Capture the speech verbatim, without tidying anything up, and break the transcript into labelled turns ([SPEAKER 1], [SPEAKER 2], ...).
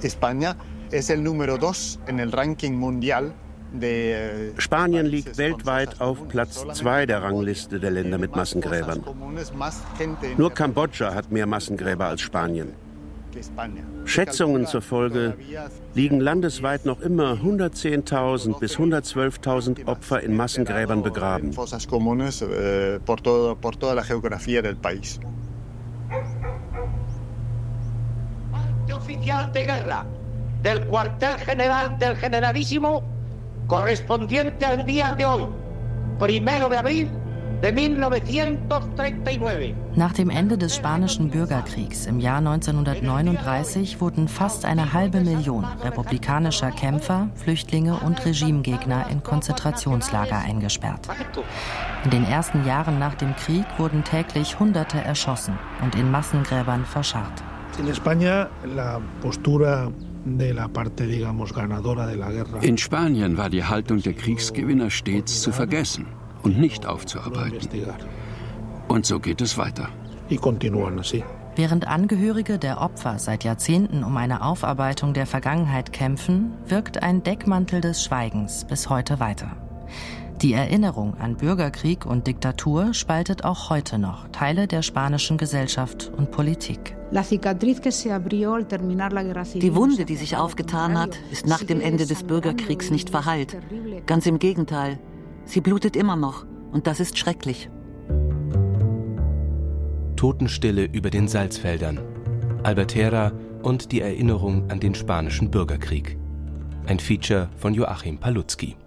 [SPEAKER 1] Spanien liegt weltweit auf Platz zwei der Rangliste der Länder mit Massengräbern. Nur Kambodscha hat mehr Massengräber als Spanien. Schätzungen zufolge liegen landesweit noch immer hundertzehntausend bis hundertzwölftausend Opfer in Massengräbern begraben.
[SPEAKER 2] Oficial de guerra del cuartel general del Generalísimo correspondiente al día de hoy, primero de abril de mil novecientos treinta y nueve.
[SPEAKER 3] Nach dem Ende des Spanischen Bürgerkriegs im Jahr neunzehnhundertneununddreißig wurden fast eine halbe Million republikanischer Kämpfer, Flüchtlinge und Regimegegner in Konzentrationslager eingesperrt. In den ersten Jahren nach dem Krieg wurden täglich Hunderte erschossen und in Massengräbern verscharrt.
[SPEAKER 4] In España la postura de la parte, digamos, ganadora de la guerra. In Spanien war die Haltung der Kriegsgewinner stets zu vergessen und nicht aufzuarbeiten. Und so geht es weiter.
[SPEAKER 3] Während Angehörige der Opfer seit Jahrzehnten um eine Aufarbeitung der Vergangenheit kämpfen, wirkt ein Deckmantel des Schweigens bis heute weiter. Die Erinnerung an Bürgerkrieg und Diktatur spaltet auch heute noch Teile der spanischen Gesellschaft und Politik.
[SPEAKER 5] Die Wunde, die sich aufgetan hat, ist nach dem Ende des Bürgerkriegs nicht verheilt. Ganz im Gegenteil. Sie blutet immer noch und das ist schrecklich.
[SPEAKER 6] Totenstille über den Salzfeldern. Albatera und die Erinnerung an den Spanischen Bürgerkrieg. Ein Feature von Joachim Palutzky.